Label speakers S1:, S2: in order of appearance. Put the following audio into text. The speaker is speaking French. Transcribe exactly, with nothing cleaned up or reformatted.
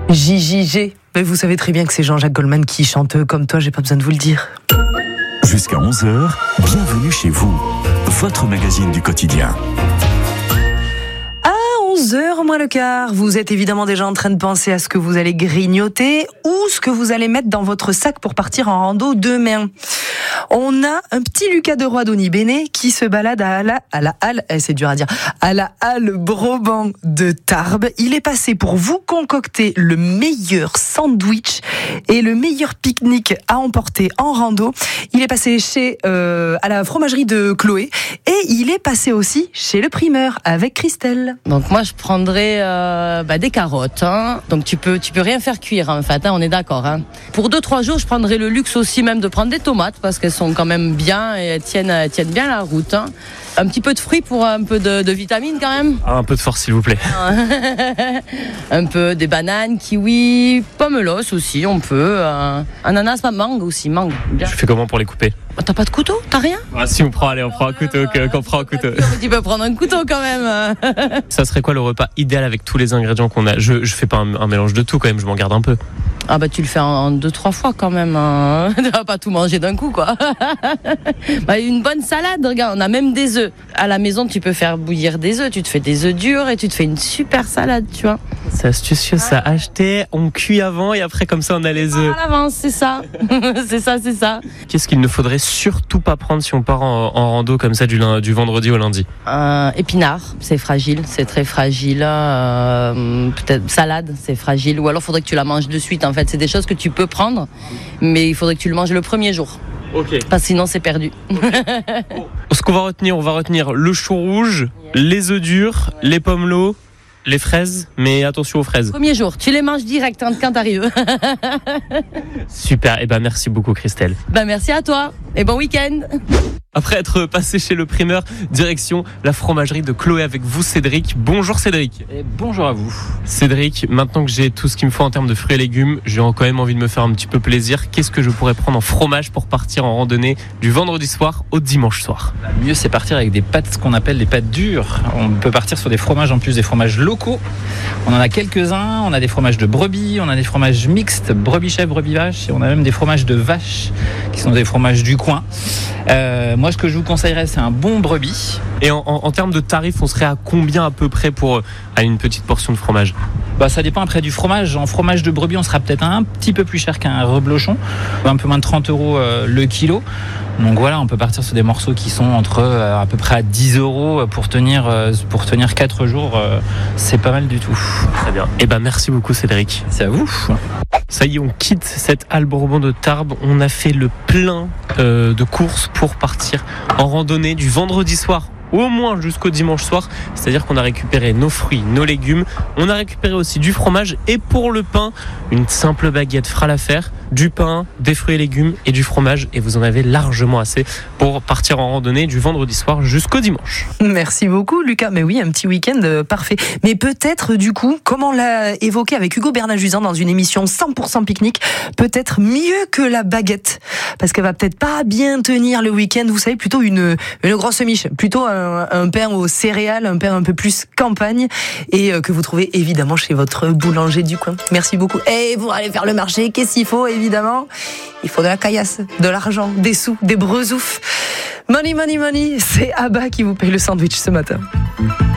S1: J J G. Mais vous savez très bien que c'est Jean-Jacques Goldman qui chante comme toi, j'ai pas besoin de vous le dire.
S2: Jusqu'à onze heures, bienvenue chez vous, votre magazine du quotidien.
S1: onze heures moins le quart, vous êtes évidemment déjà en train de penser à ce que vous allez grignoter ou ce que vous allez mettre dans votre sac pour partir en rando demain. On a un petit Lucas de Roidoni-Bénet qui se balade à la, à la halle, eh, c'est dur à dire, à la halle Broban de Tarbes. Il est passé pour vous concocter le meilleur sandwich et le meilleur pique-nique à emporter en rando. Il est passé chez, euh, à la fromagerie de Chloé et il est passé aussi chez le primeur avec Christelle.
S3: Donc moi je prendrais euh, bah, des carottes. Hein. Donc tu peux, tu peux rien faire cuire en fait, hein, on est d'accord. Hein. Pour deux trois jours je prendrais le luxe aussi même de prendre des tomates parce qu'elles sont quand même bien et elles tiennent, elles tiennent bien la route. Hein. Un petit peu de fruits pour un peu de, de vitamines quand même.
S4: Ah, un peu de force s'il vous plaît.
S3: Un peu des bananes, kiwis, pomelos aussi on peut. Euh, ananas, mangue aussi, mangue. Bien.
S4: Je fais comment pour les couper?
S3: T'as pas de couteau? T'as rien?
S4: Ah si on prend, allez on prend un couteau, que, qu'on prend un couteau.
S3: Tu peux prendre un couteau quand même.
S4: Ça serait quoi le repas idéal avec tous les ingrédients qu'on a? Je, je fais pas un, un mélange de tout quand même, je m'en garde un peu.
S3: Ah bah tu le fais en deux, trois fois quand même. Hein. Tu vas pas tout manger d'un coup quoi. Bah, une bonne salade, regarde, on a même des œufs. À la maison tu peux faire bouillir des œufs, tu te fais des œufs durs et tu te fais une super salade, tu vois.
S4: C'est astucieux ça, acheter, on cuit avant et après comme ça on a les œufs.
S3: À l'avance, c'est ça. c'est ça, c'est ça.
S4: Qu'est-ce qu'il ne faudrait surtout pas prendre si on part en, en rando comme ça du, lundi, du vendredi au lundi?
S3: euh, Épinards, c'est fragile, c'est très fragile. Euh, peut-être salade, c'est fragile. Ou alors faudrait que tu la manges de suite en fait. C'est des choses que tu peux prendre, mais il faudrait que tu le manges le premier jour.
S4: Ok.
S3: Parce que sinon c'est perdu.
S4: Okay. Ce qu'on va retenir, on va retenir le chou rouge, les œufs durs, les pommelots, les fraises, mais attention aux fraises.
S3: Premier jour, tu les manges direct quand t'arrives.
S4: Super, et ben merci beaucoup Christelle.
S3: Ben merci à toi et bon week-end.
S4: Après être passé chez le primeur, direction la fromagerie de Chloé avec vous Cédric. Bonjour Cédric.
S5: Et bonjour à vous.
S4: Cédric, maintenant que j'ai tout ce qu'il me faut en termes de fruits et légumes, j'ai quand même envie de me faire un petit peu plaisir. Qu'est-ce que je pourrais prendre en fromage pour partir en randonnée du vendredi soir au dimanche soir?
S5: Le mieux c'est partir avec des pâtes, ce qu'on appelle des pâtes dures. On peut partir sur des fromages en plus, des fromages locaux. On en a quelques-uns, on a des fromages de brebis, on a des fromages mixtes, brebis chèvre, brebis vache, et on a même des fromages de vache qui sont des fromages du coin. Euh, moi ce que je vous conseillerais c'est un bon brebis.
S4: Et en, en, en termes de tarifs, on serait à combien à peu près pour à une petite portion de fromage?
S5: Bah, ça dépend après du fromage. En fromage de brebis on sera peut-être un petit peu plus cher qu'un reblochon, un peu moins de trente euros euh, le kilo. Donc voilà, on peut partir sur des morceaux qui sont entre euh, à peu près à dix euros pour tenir, euh, pour tenir quatre jours. Euh, c'est pas mal du tout.
S4: Très bien. Et ben merci beaucoup Cédric.
S5: C'est à vous.
S4: Ça y est, on quitte cette halle Bourbon de Tarbes. On a fait le plein euh, de courses pour partir en randonnée du vendredi soir au moins jusqu'au dimanche soir, c'est-à-dire qu'on a récupéré nos fruits, nos légumes, on a récupéré aussi du fromage et pour le pain, une simple baguette fera l'affaire, du pain, des fruits et légumes et du fromage et vous en avez largement assez pour partir en randonnée du vendredi soir jusqu'au dimanche.
S1: Merci beaucoup Lucas, mais oui, un petit week-end euh, parfait. Mais peut-être du coup, comme on l'a évoqué avec Hugo Bernaguzan dans une émission cent pour cent pique-nique, peut-être mieux que la baguette, parce qu'elle va peut-être pas bien tenir le week-end, vous savez, plutôt une, une grosse miche, plutôt un un pain aux céréales, un pain un peu plus campagne et que vous trouvez évidemment chez votre boulanger du coin. Merci beaucoup. Et pour aller faire le marché, qu'est-ce qu'il faut évidemment? Il faut de la caillasse, de l'argent, des sous, des brezoufs. Money, money, money, c'est Abba qui vous paye le sandwich ce matin.